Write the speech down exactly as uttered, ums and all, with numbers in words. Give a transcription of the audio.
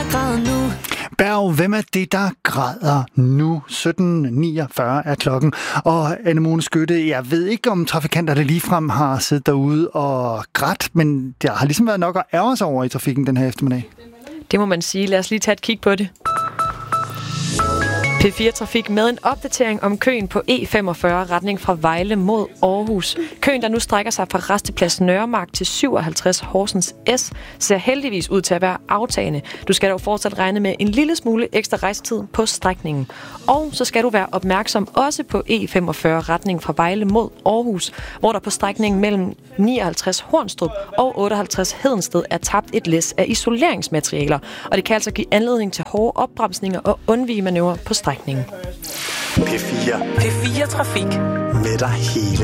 der græder nu? Berg, hvem er det, der græder nu? sytten niogfyrre er klokken. Og Anne-Mone Skytte, jeg ved ikke, om trafikanterne ligefrem har siddet derude og grædt, men der har ligesom været nok at ærge sig over i trafikken den her eftermiddag. Det må man sige. Lad os lige tage et kig på det. P fire Trafik med en opdatering om køen på E femogfyrre retning fra Vejle mod Aarhus. Køen, der nu strækker sig fra Rasteplads Nørremark til syvoghalvtreds Horsens S, ser heldigvis ud til at være aftagende. Du skal dog fortsat regne med en lille smule ekstra rejsetid på strækningen. Og så skal du være opmærksom også på E femogfyrre retning fra Vejle mod Aarhus, hvor der på strækningen mellem nioghalvtreds Hornstrup og otteoghalvtreds Hedensted er tabt et læs af isoleringsmaterialer. Og det kan altså give anledning til hårde opbremsninger og undvigemanøvrer på strækningen. P fire. P fire Trafik. Med dig hele